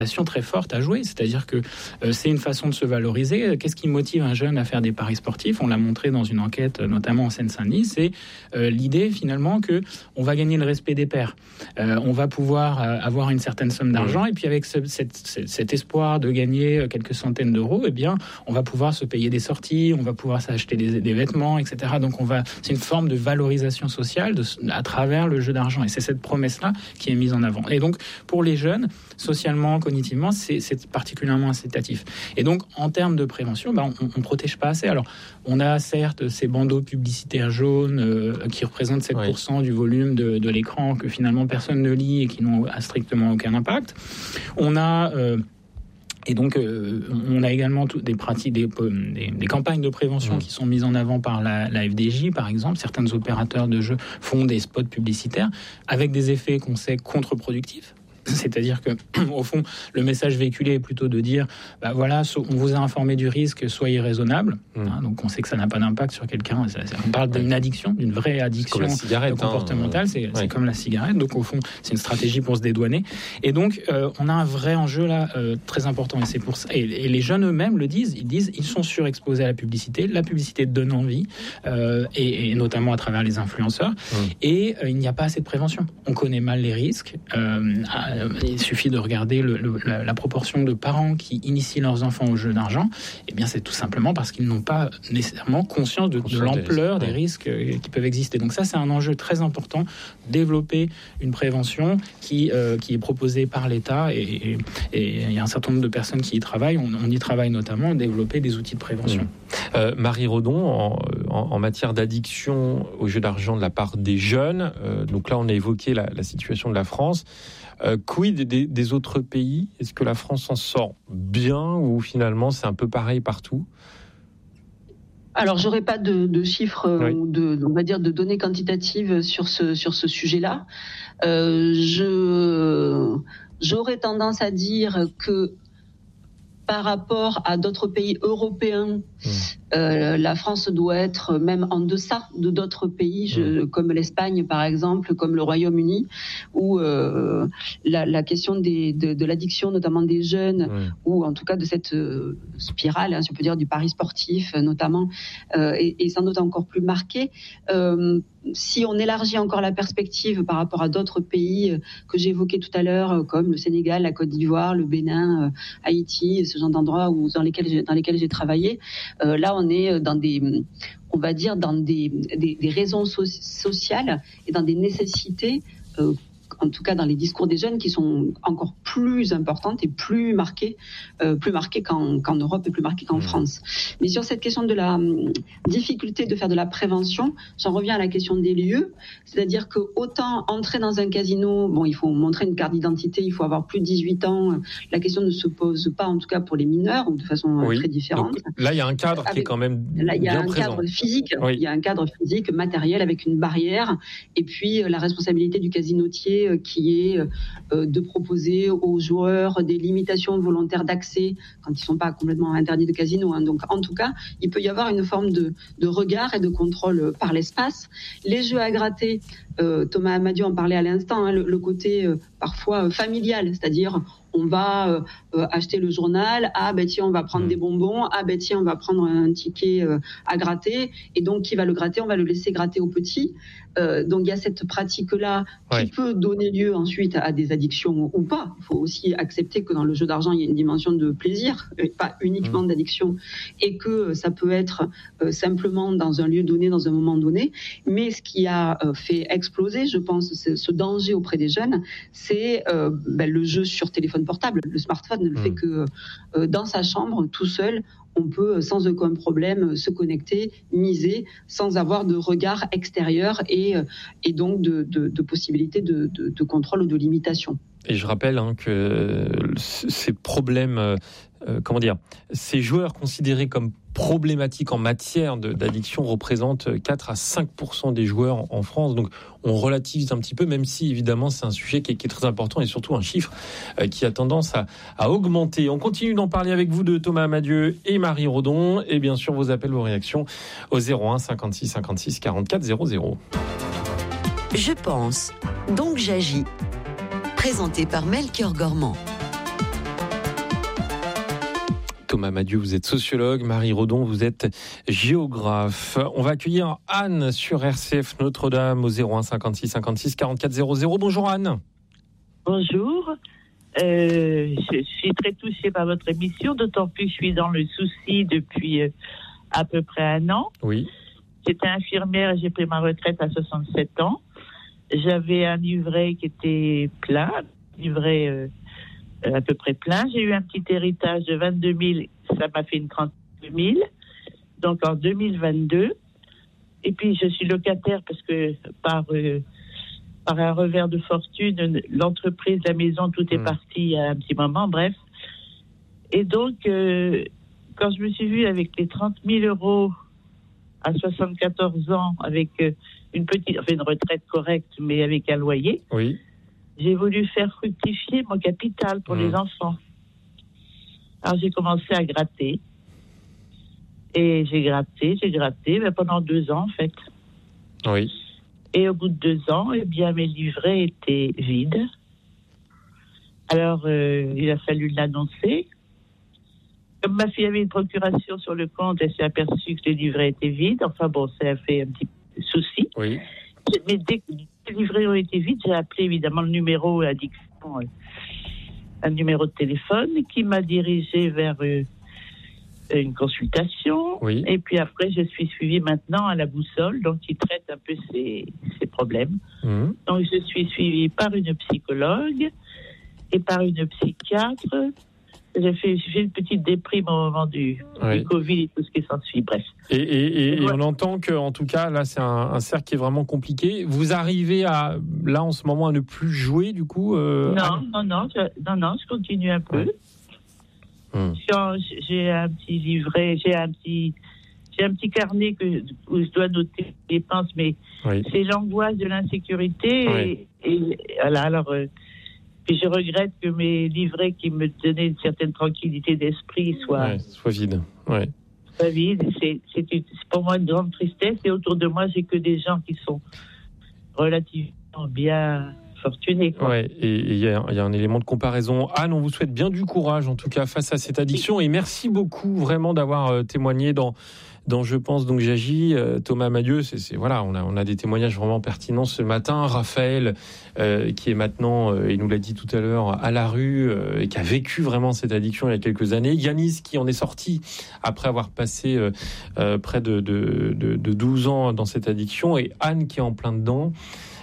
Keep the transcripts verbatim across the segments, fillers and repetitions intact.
très forte à jouer, c'est-à-dire que euh, c'est une façon de se valoriser. Qu'est-ce qui motive un jeune à faire des paris sportifs ? On l'a montré dans une enquête, notamment en Seine-Saint-Denis, c'est euh, l'idée finalement que on va gagner le respect des pairs. Euh, on va pouvoir euh, avoir une certaine somme d'argent, et puis avec ce, cette, cette, cet espoir de gagner quelques centaines d'euros, eh bien, on va pouvoir se payer des sorties, on va pouvoir s'acheter des, des vêtements, et cetera. Donc on va, c'est une forme de valorisation sociale de, à travers le jeu d'argent, et c'est cette promesse-là qui est mise en avant. Et donc pour les jeunes, socialement, cognitivement, c'est, c'est particulièrement incitatif. Et donc, en termes de prévention, bah, on ne protège pas assez. Alors, on a certes ces bandeaux publicitaires jaunes euh, qui représentent sept pour cent oui. du volume de, de l'écran que finalement personne ne lit et qui n'ont strictement aucun impact. On a... Euh, Et donc, euh, on a également tout, des pratiques, des, des, des campagnes de prévention mmh. qui sont mises en avant par la, la F D J, par exemple. Certains opérateurs de jeux font des spots publicitaires avec des effets qu'on sait contre-productifs. C'est-à-dire que, au fond, le message véhiculé est plutôt de dire, bah voilà, on vous a informé du risque, soyez raisonnable. Mmh. Hein, donc, on sait que ça n'a pas d'impact sur quelqu'un. Ça, ça, on parle d'une addiction, d'une vraie addiction comportementale. Hein, c'est, ouais. c'est comme la cigarette. Donc, au fond, c'est une stratégie pour se dédouaner. Et donc, euh, on a un vrai enjeu là euh, très important. Et c'est pour ça. Et, et les jeunes eux-mêmes le disent. Ils disent, ils sont surexposés à la publicité. La publicité donne envie, euh, et, et notamment à travers les influenceurs. Mmh. Et euh, il n'y a pas assez de prévention. On connaît mal les risques. Euh, à, Il suffit de regarder le, le, la, la proportion de parents qui initient leurs enfants au jeu d'argent. Eh bien, c'est tout simplement parce qu'ils n'ont pas nécessairement conscience de, de l'ampleur des risques, des risques qui peuvent exister. Donc ça, c'est un enjeu très important. Développer une prévention qui, euh, qui est proposée par l'État, et, et il y a un certain nombre de personnes qui y travaillent. On, on y travaille notamment, développer des outils de prévention. Mmh. Euh, Marie Rodon, en, en, en matière d'addiction au jeu d'argent de la part des jeunes, euh, donc là, on a évoqué la, la situation de la France. Euh, quid des, des autres pays ? Est-ce que la France s'en sort bien, ou finalement c'est un peu pareil partout ? Alors, j'aurais pas de, de chiffres oui. ou de, on va dire, de données quantitatives sur ce sur ce sujet-là. Euh, je j'aurais tendance à dire que par rapport à d'autres pays européens, mmh. euh, la France doit être même en deçà de d'autres pays, je, mmh. comme l'Espagne par exemple, comme le Royaume-Uni, où euh, la, la question des, de, de l'addiction, notamment des jeunes, mmh. ou en tout cas de cette euh, spirale, hein, si on peut dire, du pari sportif notamment, euh, est, est sans doute encore plus marquée. Euh, Si on élargit encore la perspective par rapport à d'autres pays que j'évoquais tout à l'heure, comme le Sénégal, la Côte d'Ivoire, le Bénin, Haïti, ce genre d'endroits où, dans lesquels j'ai, dans lesquels j'ai travaillé, euh, là on est dans des, on va dire dans des, des, des raisons so- sociales et dans des nécessités, euh, en tout cas dans les discours des jeunes, qui sont encore plus importantes et plus marquées, euh, plus marquées qu'en, qu'en Europe et plus marquées qu'en mmh. France. Mais sur cette question de la hum, difficulté de faire de la prévention, j'en reviens à la question des lieux, c'est-à-dire que autant entrer dans un casino, bon, il faut montrer une carte d'identité, il faut avoir plus de dix-huit ans, la question ne se pose pas, en tout cas pour les mineurs, ou de façon oui. très différente. Donc, là, il y a un cadre avec, qui est quand même là, il y a bien un présent. cadre physique, oui. il y a un cadre physique, matériel, avec une barrière, et puis la responsabilité du casinotier qui est euh, de proposer aux joueurs des limitations volontaires d'accès quand ils ne sont pas complètement interdits de casino. Hein. Donc, en tout cas, il peut y avoir une forme de, de regard et de contrôle par l'espace. Les jeux à gratter, euh, Thomas Amadieu en parlait à l'instant, hein, le, le côté euh, parfois euh, familial, c'est-à-dire on va euh, euh, acheter le journal, ah ben tiens on va prendre mmh. des bonbons, ah ben tiens on va prendre un ticket euh, à gratter, et donc qui va le gratter, on va le laisser gratter au petit. Euh, donc il y a cette pratique-là ouais. qui peut donner lieu ensuite à des addictions ou pas. Il faut aussi accepter que dans le jeu d'argent il y a une dimension de plaisir, pas uniquement mmh. d'addiction, et que ça peut être euh, simplement dans un lieu donné, dans un moment donné. Mais ce qui a euh, fait exploser, je pense, ce danger auprès des jeunes, c'est euh, ben, le jeu sur téléphone portable. Le smartphone ne le mmh. fait que euh, dans sa chambre, tout seul, on peut sans aucun problème se connecter, miser, sans avoir de regard extérieur et, et donc de, de, de possibilité de, de, de contrôle ou de limitation. Et je rappelle hein, que ces problèmes, euh, comment dire, ces joueurs considérés comme problématiques en matière de, d'addiction représentent quatre à cinq pour cent des joueurs en France. Donc on relativise un petit peu, même si évidemment c'est un sujet qui est, qui est très important et surtout un chiffre euh, qui a tendance à, à augmenter. On continue d'en parler avec vous de Thomas Amadieu et Marie Rodon, et bien sûr vos appels, vos réactions au zéro un cinquante-six cinquante-six quarante-quatre zéro zéro. Je pense, donc j'agis. Présenté par Melchior Gormand. Thomas Madieu, vous êtes sociologue, Marie Redon, vous êtes géographe. On va accueillir Anne sur R C F Notre-Dame au zéro un cinquante-six cinquante-six quarante-quatre zéro zéro. Bonjour Anne. Bonjour. Euh, je suis très touchée par votre émission, d'autant plus que je suis dans le souci depuis euh, à peu près un an. Oui. J'étais infirmière et j'ai pris ma retraite à soixante-sept ans. J'avais un livret qui était plein, un livret euh, à peu près plein. J'ai eu un petit héritage de vingt-deux mille, ça m'a fait une trente-deux mille, donc en deux mille vingt-deux. Et puis je suis locataire parce que par, euh, par un revers de fortune, l'entreprise, la maison, tout est mmh. parti il y a un petit moment, bref. Et donc, euh, quand je me suis vue avec les trente mille euros à soixante-quatorze ans, avec euh, une petite, enfin une retraite correcte, mais avec un loyer, oui. j'ai voulu faire fructifier mon capital pour mmh. les enfants. Alors j'ai commencé à gratter. Et j'ai gratté, j'ai gratté, mais pendant deux ans en fait. Oui. Et au bout de deux ans, eh bien mes livrets étaient vides. Alors euh, il a fallu l'annoncer. Comme ma fille avait une procuration sur le compte, elle s'est aperçue que les livrets étaient vides. Enfin bon, ça a fait un petit souci. Oui. Mais dès que les livrets ont été vides, j'ai appelé évidemment le numéro addiction, un numéro de téléphone qui m'a dirigé vers euh, une consultation. Oui. Et puis après, je suis suivie maintenant à la boussole, donc qui traite un peu ces, ces problèmes. Mmh. Donc je suis suivie par une psychologue et par une psychiatre. J'ai fait, j'ai fait une petite déprime au moment du, oui. du Covid et tout ce qui s'ensuit, bref. Et, et, et, et on entend qu'en tout cas, là, c'est un, un cercle qui est vraiment compliqué. Vous arrivez à, là, en ce moment, à ne plus jouer, du coup euh, Non, à... non, non, je, non, non, je continue un peu. Ouais. Hum. J'ai un petit livret, j'ai un petit, j'ai un petit carnet que, où je dois noter les dépenses, mais oui. c'est l'angoisse de l'insécurité. Oui. Et, et voilà, alors... Euh, Puis je regrette que mes livrets qui me donnaient une certaine tranquillité d'esprit soient, ouais, soient vides. Ouais. Soient vides. C'est, c'est, c'est pour moi une grande tristesse. Et autour de moi, j'ai que des gens qui sont relativement bien fortunés. Quoi. Ouais, et il y, y a un élément de comparaison. Anne, on vous souhaite bien du courage, en tout cas, face à cette addiction. Et merci beaucoup vraiment d'avoir euh, témoigné dans... dans Je pense donc j'agis. euh, Thomas Madieu, c'est, c'est voilà, on a on a des témoignages vraiment pertinents ce matin. Raphaël, euh, qui est maintenant, euh, il nous l'a dit tout à l'heure, à la rue euh, et qui a vécu vraiment cette addiction il y a quelques années. Yanis, qui en est sorti après avoir passé euh, euh, près de, de de de douze ans dans cette addiction, et Anne qui est en plein dedans.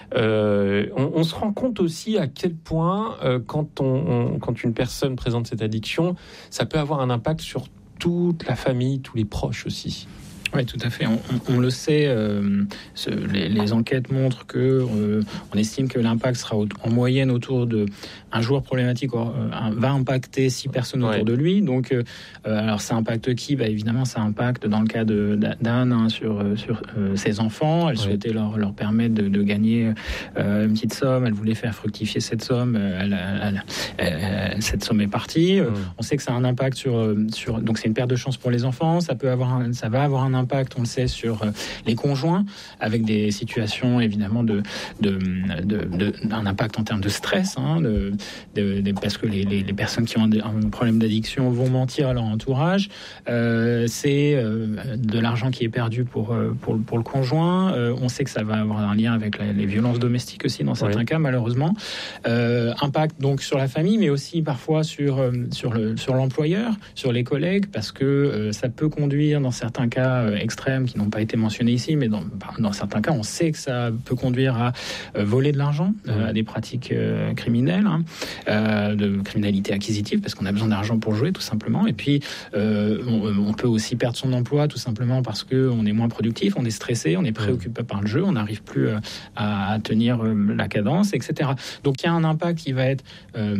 Euh, on, on se rend compte aussi à quel point euh, quand on, on quand une personne présente cette addiction, ça peut avoir un impact sur toute la famille, tous les proches aussi. Oui, tout à fait. On, on, on le sait, euh, ce, les, les enquêtes montrent que euh, on estime que l'impact sera au, en moyenne autour de un joueur problématique euh, va impacter six personnes autour ouais. de lui. Donc, euh, alors ça impacte qui ? Bah, évidemment, ça impacte dans le cas de, d'Anne hein, sur sur euh, ses enfants. Elle ouais. souhaitait leur leur permettre de, de gagner euh, une petite somme. Elle voulait faire fructifier cette somme. Elle, elle, elle, elle, cette somme est partie. Mmh. On sait que ça a un impact sur sur. Donc, c'est une perte de chance pour les enfants. Ça peut avoir un, ça va avoir un impact, on le sait, sur les conjoints, avec des situations évidemment de, de, de, de un impact en termes de stress, hein, de, de, de, parce que les, les, les personnes qui ont un problème d'addiction vont mentir à leur entourage. Euh, c'est euh, de l'argent qui est perdu pour, pour, pour le conjoint. Euh, on sait que ça va avoir un lien avec la, les violences domestiques aussi dans certains oui. cas, malheureusement. Euh, impact donc sur la famille, mais aussi parfois sur, sur, le, sur l'employeur, sur les collègues, parce que euh, ça peut conduire dans certains cas euh, extrêmes qui n'ont pas été mentionnés ici, mais dans, dans certains cas, on sait que ça peut conduire à euh, voler de l'argent, euh, à des pratiques euh, criminelles, hein, euh, de criminalité acquisitive, parce qu'on a besoin d'argent pour jouer, tout simplement. Et puis, euh, on, on peut aussi perdre son emploi, tout simplement parce qu'on est moins productif, on est stressé, on est préoccupé par le jeu, on n'arrive plus euh, à, à tenir euh, la cadence, et cetera. Donc, il y a un impact qui va être euh,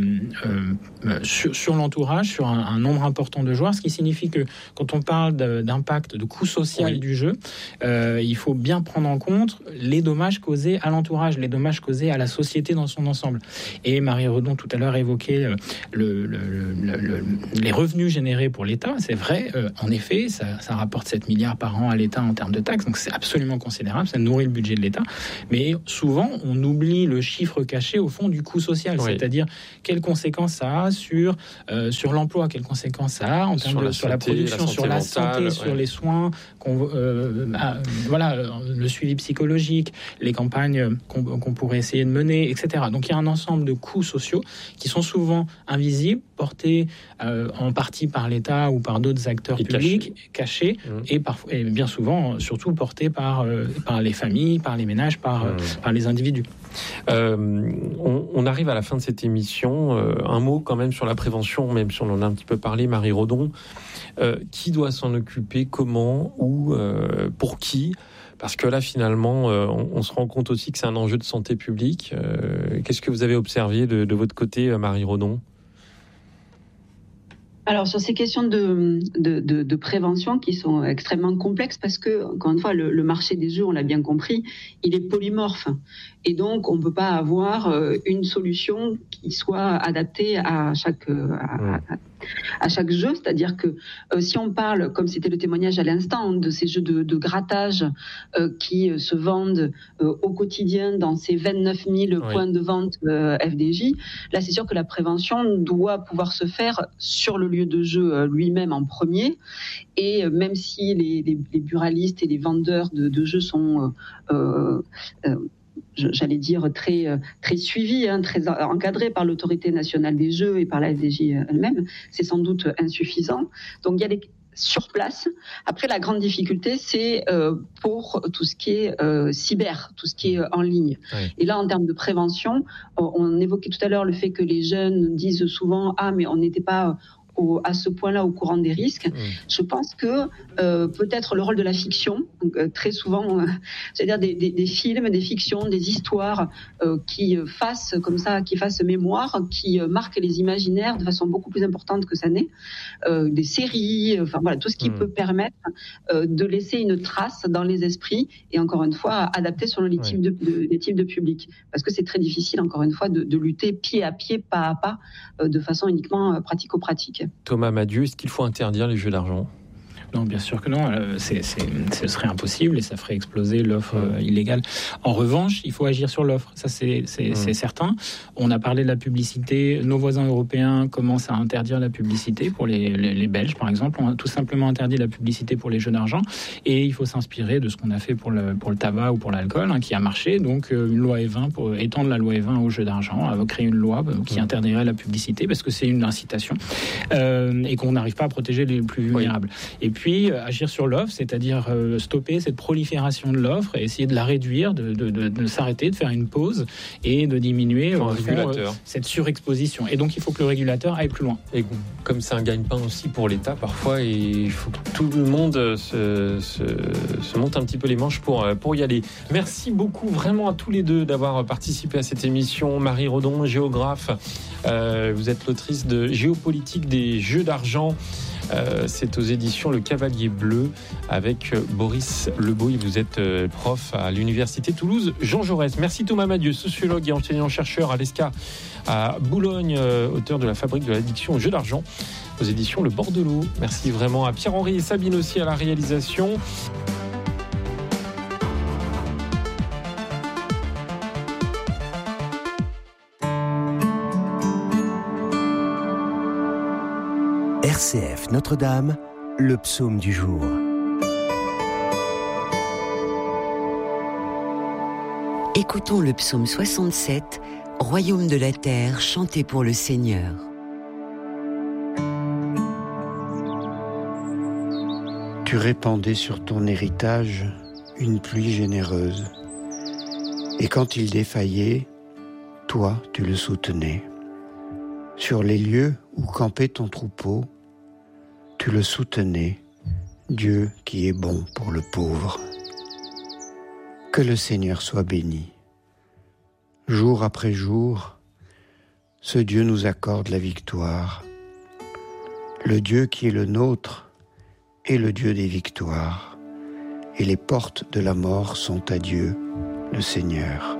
euh, sur, sur l'entourage, sur un, un nombre important de joueurs, ce qui signifie que quand on parle de, d'impact, de coût social oui. du jeu, euh, il faut bien prendre en compte les dommages causés à l'entourage, les dommages causés à la société dans son ensemble. Et Marie Redon tout à l'heure évoquait le, le, le, le, le, les revenus générés pour l'État, c'est vrai, euh, en effet, ça, ça rapporte sept milliards par an à l'État en termes de taxes, donc c'est absolument considérable, ça nourrit le budget de l'État. Mais souvent, on oublie le chiffre caché au fond du coût social, oui. c'est-à-dire quelles conséquences ça a sur, euh, sur l'emploi, quelles conséquences ça a en termes sur, de, la, sur santé, la production, la sur la mentale, santé, ouais. sur les soins, qu'on, euh, ah, voilà, le suivi psychologique, les campagnes qu'on, qu'on pourrait essayer de mener, et cetera. Donc il y a un ensemble de coûts sociaux qui sont souvent invisibles, portés euh, en partie par l'État ou par d'autres acteurs et publics, cachés, cachés mmh. et, parfois, et bien souvent, surtout portés par, euh, par les familles, par les ménages, par, mmh. euh, par les individus. Euh, on, on arrive à la fin de cette émission. Euh, un mot quand même sur la prévention, même si on en a un petit peu parlé, Marie Rodon. Euh, qui doit s'en occuper, comment, où, euh, pour qui ? Parce que là, finalement, euh, on, on se rend compte aussi que c'est un enjeu de santé publique. Euh, qu'est-ce que vous avez observé de, de votre côté, Marie Rodon ? Alors, sur ces questions de, de, de, de prévention qui sont extrêmement complexes parce que, encore une fois, le, le marché des jeux, on l'a bien compris, il est polymorphe. Et donc, on ne peut pas avoir une solution qui soit adaptée à chaque, à, à, à chaque jeu. C'est-à-dire que euh, si on parle, comme c'était le témoignage à l'instant, de ces jeux de, de grattage euh, qui euh, se vendent euh, au quotidien dans ces vingt-neuf mille oui. points de vente euh, F D J, là, c'est sûr que la prévention doit pouvoir se faire sur le lieu de jeu euh, lui-même en premier. Et euh, même si les, les, les buralistes et les vendeurs de, de jeux sont... Euh, euh, j'allais dire très très suivi, hein, très encadré par l'autorité nationale des jeux et par la F D J elle-même, c'est sans doute insuffisant. Donc il y a des sur place. Après, la grande difficulté, c'est euh, pour tout ce qui est euh, cyber, tout ce qui est en ligne. Oui. Et là, en termes de prévention, on évoquait tout à l'heure le fait que les jeunes disent souvent « Ah, mais on n'était pas... » Au, à ce point-là au courant des risques. Mmh. Je pense que euh, peut-être le rôle de la fiction, donc, euh, très souvent, euh, c'est-à-dire des, des, des films, des fictions, des histoires euh, qui fassent comme ça, qui fassent mémoire, qui euh, marquent les imaginaires de façon beaucoup plus importante que ça n'est, euh, des séries, enfin voilà, tout ce qui mmh. peut permettre euh, de laisser une trace dans les esprits et encore une fois adapter selon les, ouais. types, de, de, les types de public, parce que c'est très difficile encore une fois de, de lutter pied à pied, pas à pas, euh, de façon uniquement euh, pratico-pratique. Thomas Madieu, est-ce qu'il faut interdire les jeux d'argent ? Non, bien sûr que non. C'est, c'est, ce serait impossible et ça ferait exploser l'offre euh, illégale. En revanche, il faut agir sur l'offre. Ça, c'est, c'est, mmh. c'est certain. On a parlé de la publicité. Nos voisins européens commencent à interdire la publicité pour les, les, les Belges, par exemple. On a tout simplement interdit la publicité pour les jeux d'argent. Et il faut s'inspirer de ce qu'on a fait pour le, pour le tabac ou pour l'alcool, hein, qui a marché. Donc, euh, une loi E vingt pour étendre la loi E vingt aux jeux d'argent, euh, créer une loi euh, qui mmh. interdirait la publicité parce que c'est une incitation euh, et qu'on n'arrive pas à protéger les plus vulnérables. Oui. Et puis euh, agir sur l'offre, c'est-à-dire euh, stopper cette prolifération de l'offre et essayer de la réduire, de, de, de, de s'arrêter, de faire une pause et de diminuer euh, fond, euh, cette surexposition. Et donc il faut que le régulateur aille plus loin. Et comme c'est un gagne-pain aussi pour l'État, parfois il faut que tout le monde se, se, se monte un petit peu les manches pour, pour y aller. Merci beaucoup vraiment à tous les deux d'avoir participé à cette émission. Marie Rodon, géographe, euh, vous êtes l'autrice de Géopolitique des jeux d'argent. Euh, c'est aux éditions Le Cavalier Bleu avec Boris Lebouy. Vous êtes euh, prof à l'Université Toulouse Jean Jaurès. Merci Thomas Madieu, sociologue et enseignant-chercheur à l'E S C A à Boulogne, euh, auteur de La Fabrique de l'addiction au jeu d'argent aux éditions Le Bordelot. Merci vraiment à Pierre-Henri et Sabine aussi à la réalisation. R C F Notre-Dame, le psaume du jour. Écoutons le psaume soixante-sept, Royaume de la terre, chanté pour le Seigneur. Tu répandais sur ton héritage une pluie généreuse, et quand il défaillait, toi tu le soutenais. Sur les lieux où campait ton troupeau, tu le soutenais, Dieu qui est bon pour le pauvre. Que le Seigneur soit béni. Jour après jour, ce Dieu nous accorde la victoire. Le Dieu qui est le nôtre est le Dieu des victoires, et les portes de la mort sont à Dieu, le Seigneur.